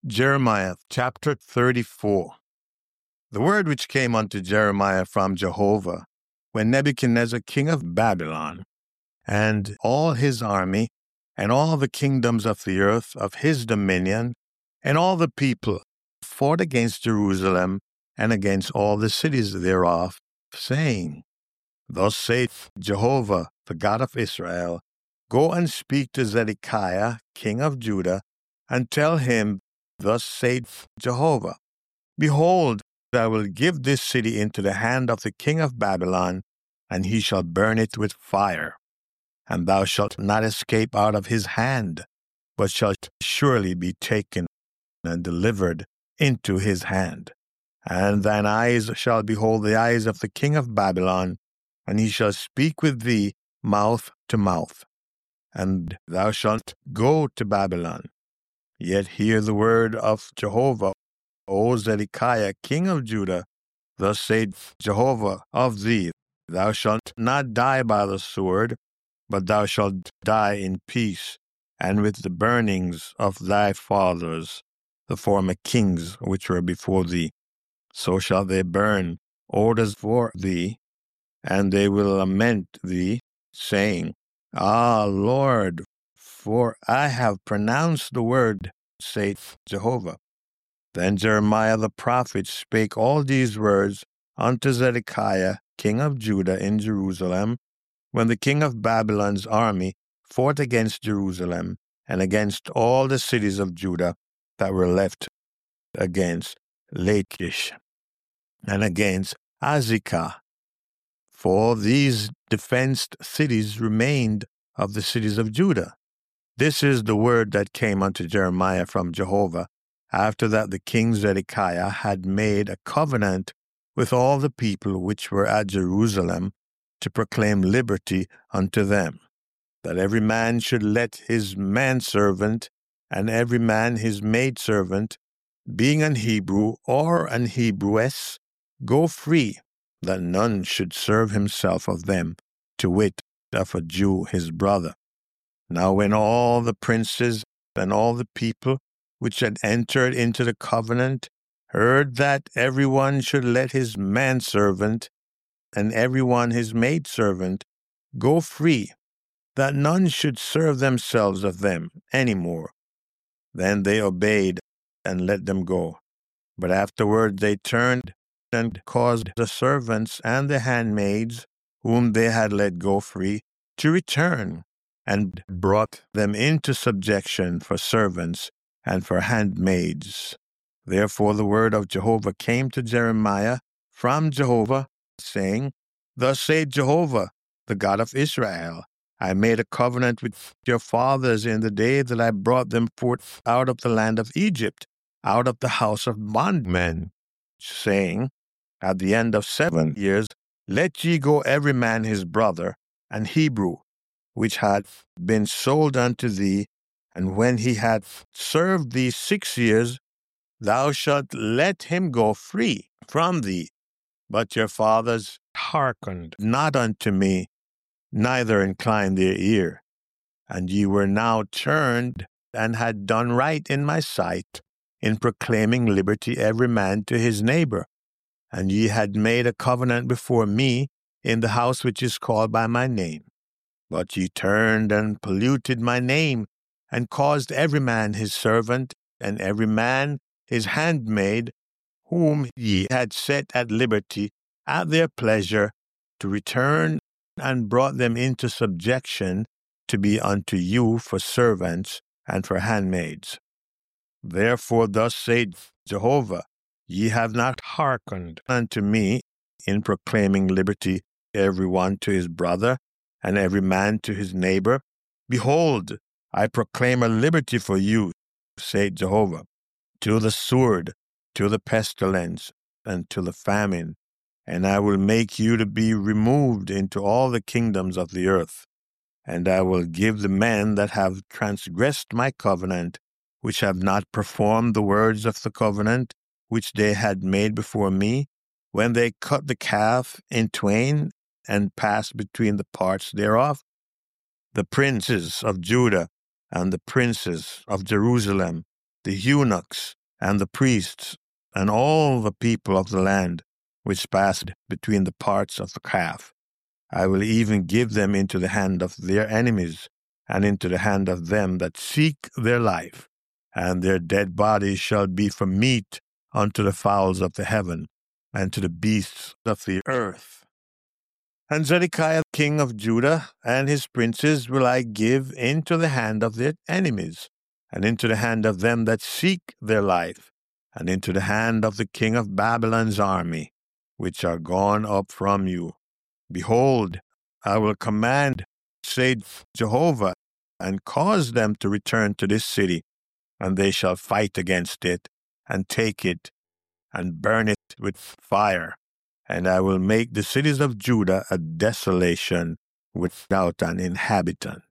Jeremiah chapter 34. The word which came unto Jeremiah from Jehovah, when Nebuchadnezzar king of Babylon, and all his army, and all the kingdoms of the earth of his dominion, and all the people fought against Jerusalem, and against all the cities thereof, saying, Thus saith Jehovah, the God of Israel, Go and speak to Zedekiah, king of Judah, and tell him, Thus saith Jehovah, Behold, I will give this city into the hand of the king of Babylon, and he shall burn it with fire. And thou shalt not escape out of his hand, but shalt surely be taken and delivered into his hand. And thine eyes shall behold the eyes of the king of Babylon, and he shall speak with thee mouth to mouth. And thou shalt go to Babylon. Yet hear the word of Jehovah, O Zedekiah, king of Judah. Thus saith Jehovah of thee, Thou shalt not die by the sword, but thou shalt die in peace, and with the burnings of thy fathers, the former kings which were before thee. So shall they burn orders for thee, and they will lament thee, saying, Ah, Lord, for I have pronounced the word, saith Jehovah. Then Jeremiah the prophet spake all these words unto Zedekiah, king of Judah, in Jerusalem, when the king of Babylon's army fought against Jerusalem, and against all the cities of Judah that were left, against Lachish, and against Azekah. For these defenced cities remained of the cities of Judah. This is the word that came unto Jeremiah from Jehovah, after that the king Zedekiah had made a covenant with all the people which were at Jerusalem to proclaim liberty unto them, that every man should let his manservant and every man his maidservant, being an Hebrew or an Hebrewess, go free, that none should serve himself of them, to wit, of a Jew his brother. Now when all the princes and all the people which had entered into the covenant heard that every one should let his manservant and every one his maidservant go free, that none should serve themselves of them any more, then they obeyed and let them go. But afterward they turned and caused the servants and the handmaids, whom they had let go free, to return, and brought them into subjection for servants and for handmaids. Therefore the word of Jehovah came to Jeremiah from Jehovah, saying, Thus saith Jehovah, the God of Israel, I made a covenant with your fathers in the day that I brought them forth out of the land of Egypt, out of the house of bondmen, saying, At the end of 7 years, let ye go every man his brother, an Hebrew, which had been sold unto thee, and when he had served thee 6 years, thou shalt let him go free from thee. But your fathers hearkened not unto me, neither inclined their ear. And ye were now turned, and had done right in my sight, in proclaiming liberty every man to his neighbor. And ye had made a covenant before me in the house which is called by my name. But ye turned and polluted my name, and caused every man his servant, and every man his handmaid, whom ye had set at liberty at their pleasure, to return, and brought them into subjection to be unto you for servants and for handmaids. Therefore thus saith Jehovah, Ye have not hearkened unto me in proclaiming liberty every one to his brother, and every man to his neighbor. Behold, I proclaim a liberty for you, saith Jehovah, to the sword, to the pestilence, and to the famine, and I will make you to be removed into all the kingdoms of the earth. And I will give the men that have transgressed my covenant, which have not performed the words of the covenant which they had made before me, when they cut the calf in twain and passed between the parts thereof, the princes of Judah and the princes of Jerusalem, the eunuchs, and the priests, and all the people of the land which passed between the parts of the calf. I will even give them into the hand of their enemies, and into the hand of them that seek their life. And their dead bodies shall be for meat unto the fowls of the heaven, and to the beasts of the earth. And Zedekiah king of Judah and his princes will I give into the hand of their enemies, and into the hand of them that seek their life, and into the hand of the king of Babylon's army, which are gone up from you. Behold, I will command, saith Jehovah, and cause them to return to this city, and they shall fight against it, and take it, and burn it with fire. And I will make the cities of Judah a desolation without an inhabitant.